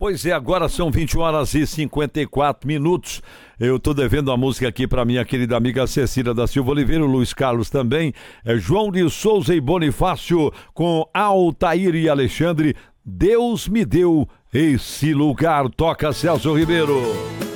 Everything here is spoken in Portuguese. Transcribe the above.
Pois é, agora são 21h54. Eu tô devendo uma música aqui para minha querida amiga Cecília da Silva Oliveira, o Luiz Carlos também, João de Souza e Bonifácio com Altair e Alexandre. Deus me deu esse lugar. Toca, Celso Ribeiro.